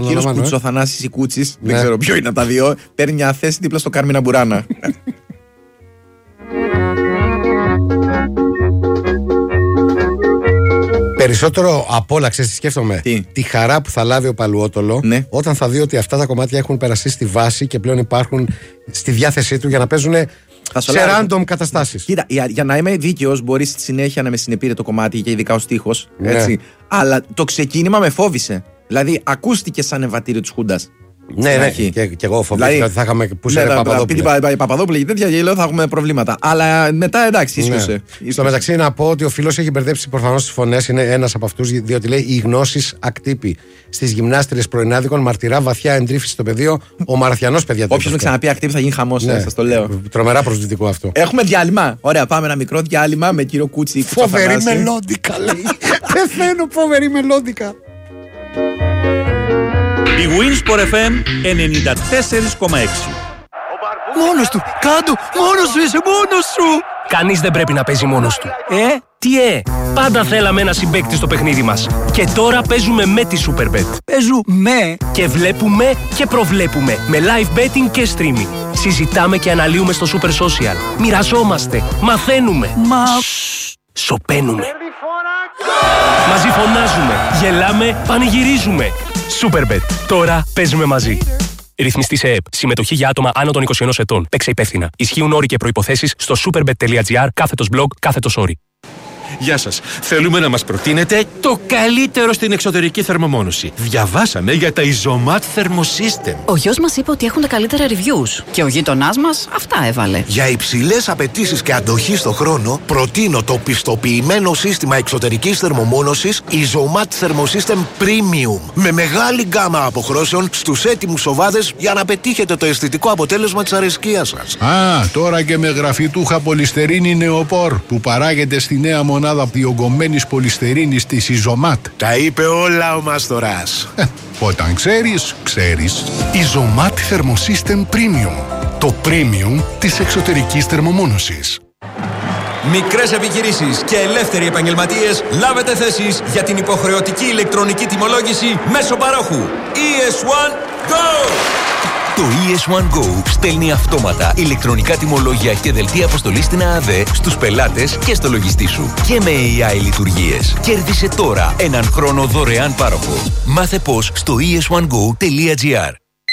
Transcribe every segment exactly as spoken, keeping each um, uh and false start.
ο κύριος Κούτσος, ο Θανάσης ή Κούτσης, δεν ξέρω ποιο είναι από τα δύο, παίρνει μια θέση δίπλα στο Κάρμινα Μπουράνα. Περισσότερο απ' όλα, ξέρεις τι σκέφτομαι. Τι? Τη χαρά που θα λάβει ο Παλουότολο, ναι, όταν θα δει ότι αυτά τα κομμάτια έχουν περάσει στη βάση και πλέον υπάρχουν στη διάθεσή του για να παίζουν σε random καταστάσεις. Κοίτα, για, για να είμαι δίκαιος, μπορεί στη συνέχεια να με συνεπήρε το κομμάτι και ειδικά ο στίχος. Ναι. Έτσι. Αλλά το ξεκίνημα με φόβησε. Δηλαδή, ακούστηκε σαν εμβατήριο της Χούντας. Ναι, ναι, και, και εγώ φοβήθηκα δηλαδή, ότι θα είχαμε πούσε ναι, Παπαδόπουλο. Η Παπαδόπουλο και τέτοια, και λέω θα έχουμε προβλήματα. Αλλά μετά εντάξει, ίσως. Ναι. Στο μεταξύ, να πω ότι ο φίλος έχει μπερδέψει προφανώς τις φωνές, είναι ένας από αυτούς, διότι λέει: οι γνώσεις ακτύπη στις γυμνάστριες πρωινάδικων μαρτυρά βαθιά εντρίφηση στο πεδίο. Ο Μαραθιανός, παιδιά. Όποιος με ξαναπεί ακτύπη θα γίνει χαμός, ναι, σας το λέω. Τρομερά προσβλητικό αυτό. Έχουμε διάλειμμα. Ωραία, πάμε ένα μικρό διάλειμμα με κύριο Κούτσι. Φοβερή μελόντικα, λέει. Πεθαίνω, φοβερή μελόντικα. Η Winsport εφ εμ ενενήντα τέσσερα κόμμα έξι. Μόνος του, κάτω, μόνος σου είσαι, μόνος σου. Κανείς δεν πρέπει να παίζει μόνος του. Ε, τι ε, πάντα θέλαμε ένα συμπαίκτη στο παιχνίδι μας. Και τώρα παίζουμε με τη Superbet. Παίζουμε και βλέπουμε και προβλέπουμε με live betting και streaming. Συζητάμε και αναλύουμε στο Super Social. Μοιραζόμαστε, μαθαίνουμε. Μα... Σοπαίνουμε. Μαζί φωνάζουμε, γελάμε, πανηγυρίζουμε. Superbet. Τώρα παίζουμε μαζί. Ρυθμιστή σε ΕΕΠ. Συμμετοχή για άτομα άνω των είκοσι ενός ετών. Παίξε υπεύθυνα. Ισχύουν όροι και προϋποθέσεις στο superbet.gr κάθετος blog κάθετος όροι. Γεια σας. Θέλουμε να μας προτείνετε το καλύτερο στην εξωτερική θερμομόνωση. Διαβάσαμε για τα Isomat Thermosystem. Ο γιος μας είπε ότι έχουν τα καλύτερα reviews και ο γείτονάς μας αυτά έβαλε. Για υψηλές απαιτήσεις και αντοχή στο χρόνο, προτείνω το πιστοποιημένο σύστημα εξωτερικής θερμομόνωσης Isomat Thermosystem Premium. Με μεγάλη γκάμα αποχρώσεων στους έτοιμους σοβάδες για να πετύχετε το αισθητικό αποτέλεσμα της αρεσκίας σας. Α, τώρα και με γραφιτούχα πολυστερίνη νεοπόρ που παράγεται στη νέα μονάδα διογκωμένης πολυστερίνης της Isomat. Τα είπε όλα ο Μαστοράς. Ε, όταν ξέρεις, ξέρεις. Isomat Thermosystem Premium. Το premium της εξωτερικής θερμομόνωσης. Μικρές επιχειρήσεις και ελεύθεροι επαγγελματίες, λάβετε θέσεις για την υποχρεωτική ηλεκτρονική τιμολόγηση μέσω παρόχου. ι ες ουάν Go! Το ι ες ουάν Go στέλνει αυτόματα ηλεκτρονικά τιμολόγια και δελτία αποστολής στην ΑΑΔΕ στους πελάτες και στο λογιστή σου. Και με έι άι λειτουργίες. Κέρδισε τώρα έναν χρόνο δωρεάν πάροχο. Μάθε πώς στο ι ες ουάν γκο τελεία τζι άρ.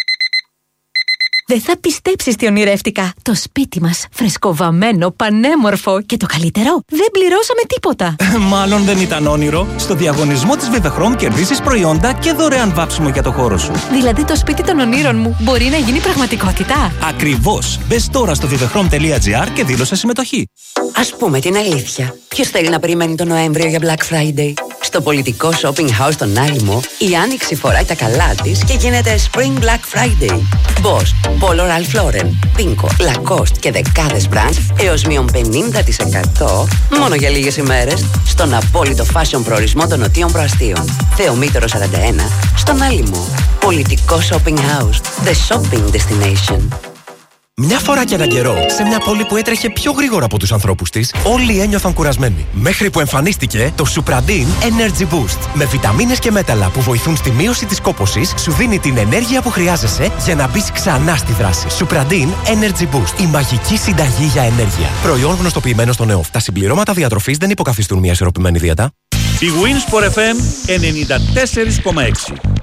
Δεν θα πιστέψεις τι ονειρεύτηκα. Το σπίτι μας, φρεσκοβαμμένο, πανέμορφο και το καλύτερο, δεν πληρώσαμε τίποτα. Μάλλον δεν ήταν όνειρο. Στο διαγωνισμό της Vivechrome κερδίσεις προϊόντα και δωρεάν βάψιμο για το χώρο σου. Δηλαδή το σπίτι των ονείρων μου μπορεί να γίνει πραγματικότητα. Ακριβώς. Μπες τώρα στο vivechrome τελεία τζι άρ και δήλωσε συμμετοχή. Ας πούμε την αλήθεια. Ποιος θέλει να περιμένει τον Νοέμβριο για Black Friday? Στο πολιτικό shopping house στον Άλυμο, η Άνοιξη φοράει τα καλά της και γίνεται Spring Black Friday. Boss, Polo Ralph Lauren, Pinko, Lacoste και δεκάδες brands έως μείον πενήντα τοις εκατό μόνο για λίγες ημέρες στον απόλυτο fashion προορισμό των νοτίων προαστίων. Θεομήτωρο σαράντα ένα, στον Άλυμο. Πολιτικό shopping house, the shopping destination. Μια φορά και έναν καιρό, σε μια πόλη που έτρεχε πιο γρήγορα από τους ανθρώπους της, όλοι ένιωθαν κουρασμένοι. Μέχρι που εμφανίστηκε το Supradin Energy Boost. Με βιταμίνες και μέταλλα που βοηθούν στη μείωση της κόπωσης, σου δίνει την ενέργεια που χρειάζεσαι για να μπεις ξανά στη δράση. Supradin Energy Boost. Η μαγική συνταγή για ενέργεια. Προϊόν γνωστοποιημένο στον ΕΟΦ. Τα συμπληρώματα διατροφής δεν υποκαθιστούν μια ισορροπημένη δίαιτα. Η Winsport εφ εμ ενενήντα τέσσερα κόμμα έξι.